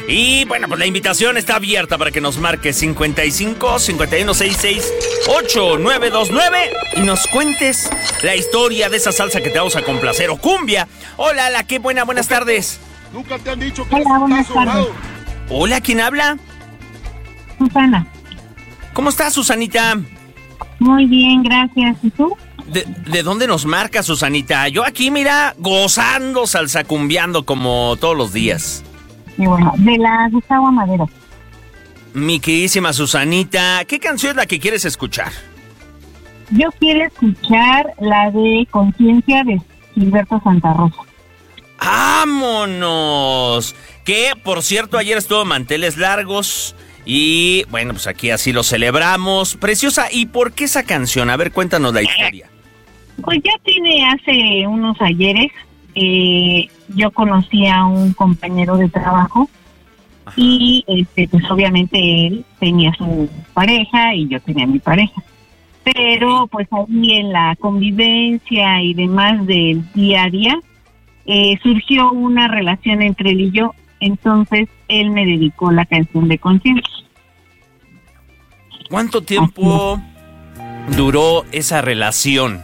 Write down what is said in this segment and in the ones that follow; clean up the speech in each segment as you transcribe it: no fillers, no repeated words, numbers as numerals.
Y bueno, pues la invitación está abierta para que nos marques 55 51 66 8929 y nos cuentes la historia de esa salsa que te vamos a complacer o cumbia. Hola, la qué buenas tardes. Nunca te han dicho que Hola, buenas tardes. Hola, ¿quién habla? Susana. ¿Cómo estás, Susanita? Muy bien, gracias. ¿Y tú? ¿De dónde nos marca, Susanita? Yo aquí, mira, gozando, salsacumbiando como todos los días. Y bueno, de la Gustavo Madero. Mi queridísima Susanita, ¿qué canción es la que quieres escuchar? Yo quiero escuchar la de Conciencia de Gilberto Santa Rosa. ¡Vámonos! Que, por cierto, ayer estuvo Manteles Largos y, bueno, pues aquí así lo celebramos. Preciosa, ¿y por qué esa canción? A ver, cuéntanos la historia. Pues ya tiene hace unos ayeres, yo conocí a un compañero de trabajo. Ajá. Y pues obviamente él tenía su pareja y yo tenía mi pareja. Pero pues ahí en la convivencia y demás del día a día, surgió una relación entre él y yo. Entonces él me dedicó la canción de Conciencia. ¿Cuánto tiempo duró esa relación?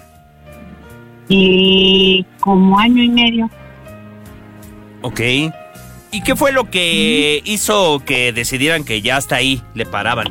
Como año y medio. Ok. ¿Y qué fue lo que hizo que decidieran que ya hasta ahí le paraban?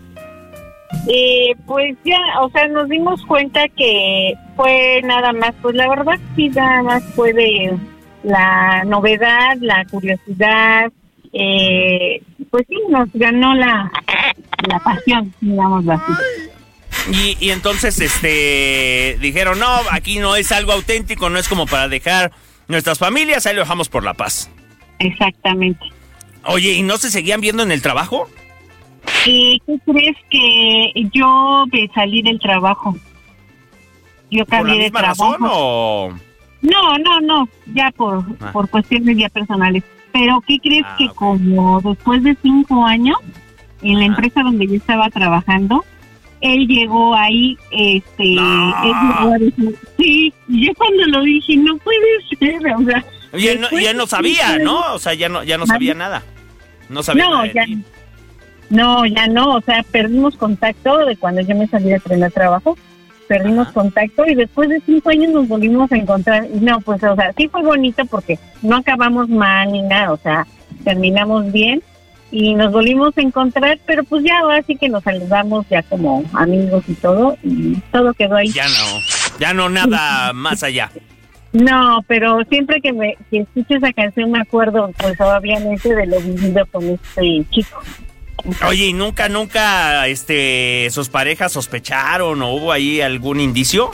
Pues ya, o sea, nos dimos cuenta que fue nada más, pues la verdad sí, nada más fue de la novedad, la curiosidad, pues sí, nos ganó la pasión, digámoslo así. Y entonces, dijeron, no, aquí no es algo auténtico, no es como para dejar nuestras familias, ahí lo dejamos por la paz. Exactamente. Oye, ¿y no se seguían viendo en el trabajo? ¿Qué crees? Que yo salí del trabajo. Yo cambié de trabajo. ¿Por la misma razón o...? No, ya por cuestiones ya personales. Pero ¿qué crees? Que como después de 5 años, en la empresa donde yo estaba trabajando, él llegó ahí, él llegó a decir, sí, y yo cuando lo dije, no puede ser, o sea... Y él no sabía, ¿no? O sea, ya no sabía nada. No sabía nada de ti. Ya no, o sea, perdimos contacto de cuando yo me salí de primer trabajo, perdimos contacto y después de 5 años nos volvimos a encontrar. Y no, pues, o sea, sí fue bonito porque no acabamos mal ni nada, o sea, terminamos bien y nos volvimos a encontrar, pero pues ya ahora sí que nos saludamos ya como amigos y todo quedó ahí. Ya no nada más allá. No, pero siempre que escucho esa canción me acuerdo, pues obviamente de lo vivido con este chico. Oye, ¿y nunca sus parejas sospecharon o hubo ahí algún indicio?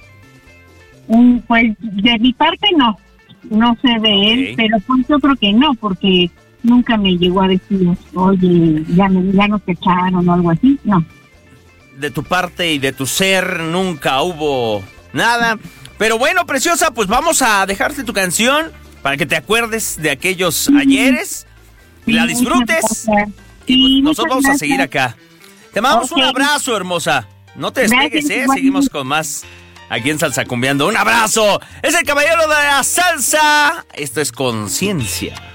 Pues de mi parte no sé de él, pero pues yo creo que no, porque nunca me llegó a decir, oye, ya nos echaron o algo así, no. De tu parte y de tu ser nunca hubo nada. Pero bueno, preciosa, pues vamos a dejarte tu canción para que te acuerdes de aquellos ayeres y la disfrutes. Y pues nosotros vamos a seguir acá. Te mandamos un abrazo, hermosa. No te despegues, seguimos con más aquí en Salsacumbiando. ¡Un abrazo! Es el caballero de la salsa. Esto es Conciencia.